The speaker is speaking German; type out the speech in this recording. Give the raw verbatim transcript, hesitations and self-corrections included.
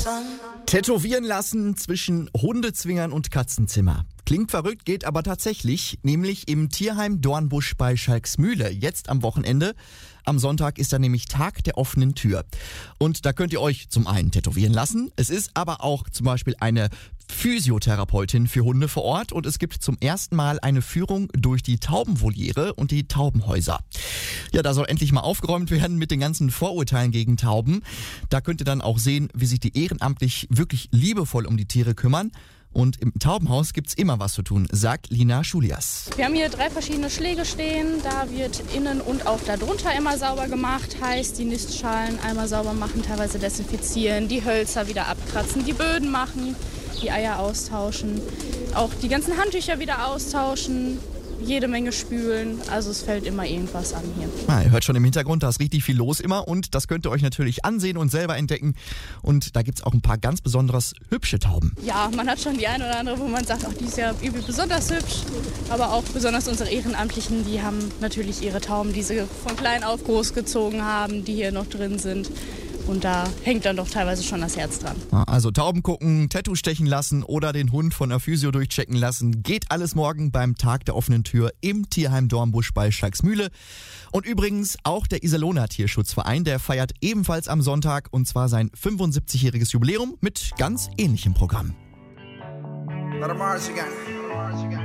Tätowieren lassen zwischen Hundezwingern und Katzenzimmer. Klingt verrückt, geht aber tatsächlich, nämlich im Tierheim Dornbusch bei Schalksmühle, jetzt am Wochenende. Am Sonntag ist da nämlich Tag der offenen Tür. Und da könnt ihr euch zum einen tätowieren lassen. Es ist aber auch zum Beispiel eine Physiotherapeutin für Hunde vor Ort und es gibt zum ersten Mal eine Führung durch die Taubenvoliere und die Taubenhäuser. Ja, da soll endlich mal aufgeräumt werden mit den ganzen Vorurteilen gegen Tauben. Da könnt ihr dann auch sehen, wie sich die ehrenamtlich wirklich liebevoll um die Tiere kümmern. Und im Taubenhaus gibt's immer was zu tun, sagt Lina Schulias. Wir haben hier drei verschiedene Schläge stehen. Da wird innen und auch darunter immer sauber gemacht. Heißt, die Nistschalen einmal sauber machen, teilweise desinfizieren, die Hölzer wieder abkratzen, die Böden machen, die Eier austauschen, auch die ganzen Handtücher wieder austauschen, jede Menge spülen. Also es fällt immer irgendwas an hier. Ah, ihr hört schon im Hintergrund, da ist richtig viel los immer und das könnt ihr euch natürlich ansehen und selber entdecken. Und da gibt's auch ein paar ganz besonders hübsche Tauben. Ja, man hat schon die eine oder andere, wo man sagt, ach, die ist ja übel besonders hübsch. Aber auch besonders unsere Ehrenamtlichen, die haben natürlich ihre Tauben, die sie von klein auf großgezogen haben, die hier noch drin sind. Und da hängt dann doch teilweise schon das Herz dran. Also Tauben gucken, Tattoo stechen lassen oder den Hund von der Physio durchchecken lassen. Geht alles morgen beim Tag der offenen Tür im Tierheim Dornbusch bei Schalksmühle. Und übrigens auch der Iserlohner Tierschutzverein, der feiert ebenfalls am Sonntag und zwar sein fünfundsiebzigjähriges Jubiläum mit ganz ähnlichem Programm.